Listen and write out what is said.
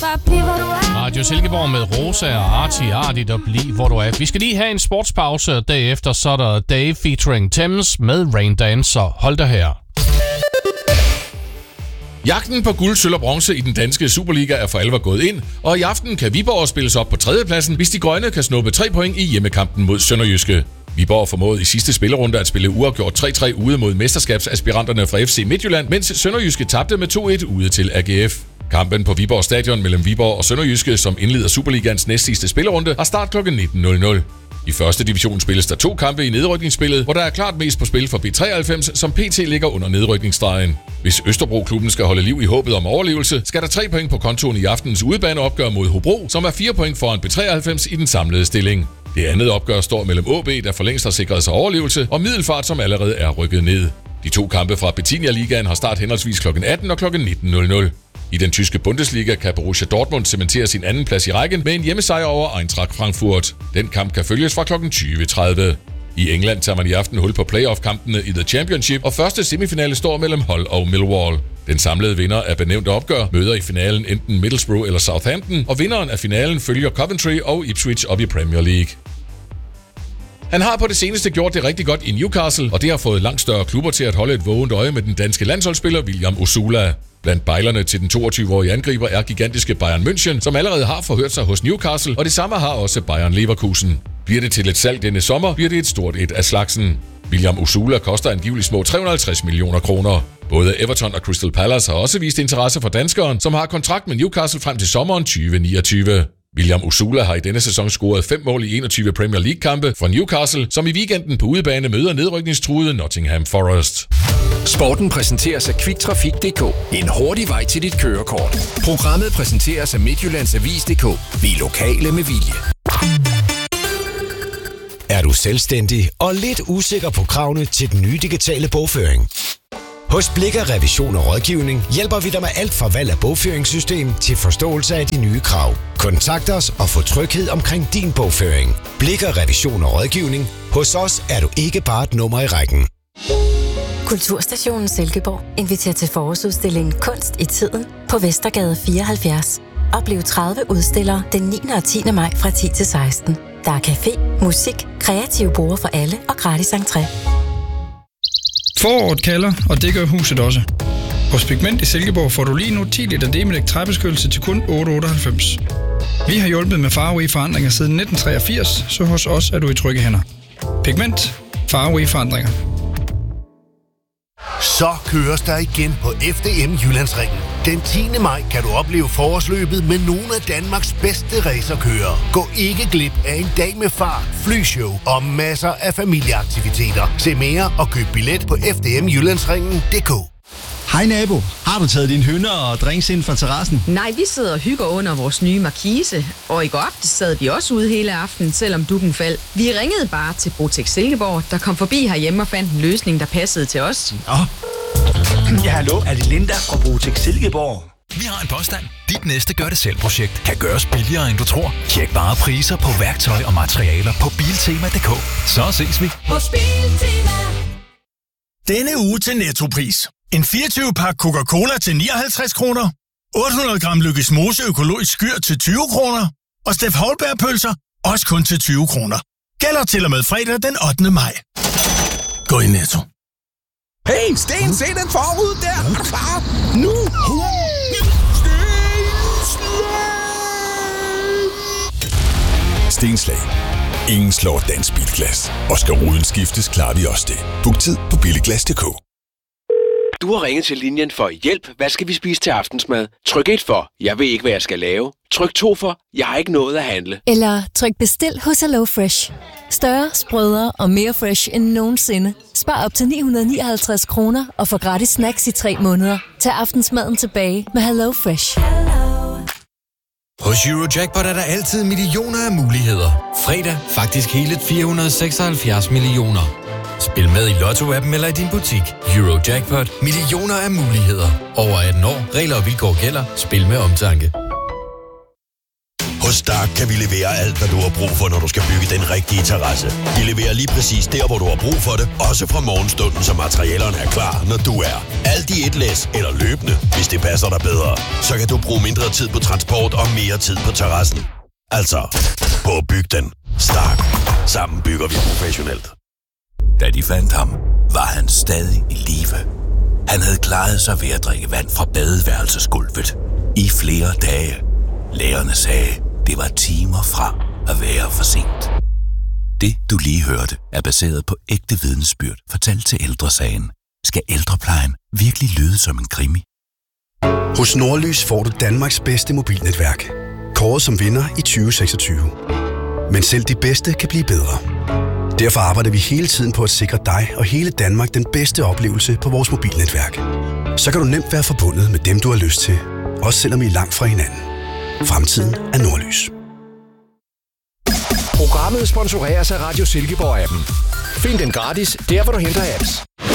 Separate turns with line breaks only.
Bare bliv, hvor du er.
Radio Silkeborg med Rosa og Artigt og bliv, hvor du er. Vi skal lige have en sportspause, og derefter så er der Dave featuring Thames med Rain Dancer. Hold dig her.
Jagten på guld, sølv og bronze i den danske Superliga er for alvor gået ind, og i aften kan Viborg spilles op på tredjepladsen, hvis de grønne kan snuppe 3 point i hjemmekampen mod Sønderjyske. Viborg formåede i sidste spillerunde at spille uafgjort 3-3 ude mod mesterskabsaspiranterne fra FC Midtjylland, mens Sønderjyske tabte med 2-1 ude til AGF. Kampen på Viborg Stadion mellem Viborg og Sønderjyske, som indleder Superligans næstsidste spillerunde, har start kl. 19.00. I første division spilles der 2 kampe i nedrykningsspillet, hvor der er klart mest på spil for B93, som PT ligger under nedrykningsstregen. Hvis Østerbro-klubben skal holde liv i håbet om overlevelse, skal der 3 point på kontoen i aftenens udebaneopgør mod Hobro, som er 4 point foran B93 i den samlede stilling. Det andet opgør står mellem AB, der for længst har sikret sig overlevelse, og Middelfart, som allerede er rykket ned. De 2 kampe fra Bettinia-ligaen har start henholdsvis kl. 18 og kl. 19.00. I den tyske Bundesliga kan Borussia Dortmund cementere sin anden plads i rækken med en hjemmesejr over Eintracht Frankfurt. Den kamp kan følges fra kl. 20.30. I England tager man i aften hul på playoff-kampene i The Championship, og første semifinale står mellem Hull og Millwall. Den samlede vinder af benævnte opgør møder i finalen enten Middlesbrough eller Southampton, og vinderen af finalen følger Coventry og Ipswich op i Premier League. Han har på det seneste gjort det rigtig godt i Newcastle, og det har fået langt større klubber til at holde et vågent øje med den danske landsholdsspiller William Osula. Blandt bejlerne til den 22-årige angriber er gigantiske Bayern München, som allerede har forhørt sig hos Newcastle, og det samme har også Bayern Leverkusen. Bliver det til et salg denne sommer, bliver det et stort et af slagsen. William Osula koster angiveligt små 350 millioner kroner. Både Everton og Crystal Palace har også vist interesse for danskeren, som har kontrakt med Newcastle frem til sommeren 2029. William Osula har i denne sæson scoret 5 mål i 21 Premier League-kampe for Newcastle, som i weekenden på udebane møder nedrykningstruede Nottingham Forest.
Sporten præsenteres af Quicktrafik.dk. En hurtig vej til dit kørekort. Programmet præsenteres af Midtjyllands Avis.dk. Vi er lokale med vilje.
Er du selvstændig og lidt usikker på kravene til den nye digitale bogføring? Hos Blikker Revision og Rådgivning hjælper vi dig med alt fra valg af bogføringssystem til forståelse af de nye krav. Kontakt os og få tryghed omkring din bogføring. Blikker Revision og Rådgivning. Hos os er du ikke bare et nummer i rækken.
Kulturstationen Silkeborg inviterer til forårsudstillingen Kunst i tiden på Vestergade 74. Oplev 30 udstillere den 9. og 10. maj fra 10 til 16. Der er café, musik, kreative borde for alle og gratis entré.
Foråret kalder, og det gør huset også. Hos Pigment i Silkeborg får du lige nu 10 liter Demilec træbeskyttelse til kun 8,98. Vi har hjulpet med farverige forandringer siden 1983, så hos os er du i trygge hænder. Pigment. Farverige forandringer.
Så køres der igen på FDM Jyllandsringen. Den 10. maj kan du opleve forårsløbet med nogle af Danmarks bedste racerkørere. Gå ikke glip af en dag med fart, flyshow og masser af familieaktiviteter. Se mere og køb billet på fdmjyllandsringen.dk.
Hej nabo, har du taget dine hønder og drinks ind fra terrassen?
Nej, vi sidder og hygger under vores nye markise, og i går aftes sad de også ude hele aftenen, selvom dukken faldt. Vi ringede bare til Botex Silkeborg, der kom forbi herhjemme og fandt en løsning, der passede til os.
Ja, hallo, er det Linda fra Botex Silkeborg?
Vi har en påstand. Dit næste gør-det-selv-projekt kan gøres billigere, end du tror. Tjek bare priser på værktøj og materialer på Biltema.dk. Så ses vi
Hos Biltema.
Denne uge til Nettopris. En 24-pakke Coca-Cola til 59 kroner. 800 gram Lykkes Mose økologisk skyr til 20 kroner. Og Steff Holberg-pølser også kun til 20 kroner. Gælder til og med fredag den 8. maj. Gå i Netto.
Hey, Sten, se den forud der! Er du klar? Nu!
Stenslag. Ingen slår dansk bilglas. Og skal ruden skiftes, klarer vi også det. Book tid på billiglas.dk.
Du har ringet til linjen for hjælp. Hvad skal vi spise til aftensmad? Tryk 1 for, jeg ved ikke, hvad jeg skal lave. Tryk 2 for, jeg har ikke nået at handle.
Eller tryk bestil hos HelloFresh. Større, sprødere og mere fresh end nogensinde. Spar op til 959 kroner og få gratis snacks i 3 måneder. Tag aftensmaden tilbage med HelloFresh.
Hos Eurojackpot er der altid millioner af muligheder. Fredag faktisk hele 476 millioner. Spil med i Lotto-appen eller i din butik. Eurojackpot. Millioner af muligheder. Over 18 år. Regler og vilkår gælder. Spil med omtanke.
Hos Stark kan vi levere alt, hvad du har brug for, når du skal bygge den rigtige terrasse. Vi leverer lige præcis der, hvor du har brug for det, også fra morgenstunden, så materialerne er klar, når du er. Alt i et læs eller løbende, hvis det passer dig bedre. Så kan du bruge mindre tid på transport og mere tid på terrassen. Altså, på at bygge den. Stark. Sammen bygger vi professionelt.
Da de fandt ham, var han stadig i live. Han havde klaret sig ved at drikke vand fra badeværelsesgulvet i flere dage. Lægerne sagde, det var timer fra at være for sent. Det, du lige hørte, er baseret på ægte vidnesbyrd fortalt til Ældresagen. Skal ældreplejen virkelig lyde som en krimi?
Hos Nordlys får du Danmarks bedste mobilnetværk. Kåret som vinder i 2026. Men selv de bedste kan blive bedre. Derfor arbejder vi hele tiden på at sikre dig og hele Danmark den bedste oplevelse på vores mobilnetværk. Så kan du nemt være forbundet med dem, du har lyst til. Også selvom I er langt fra hinanden. Fremtiden er Nordlys.
Programmet sponsoreres af Radio Silkeborg-appen. Find den gratis, der hvor du henter apps.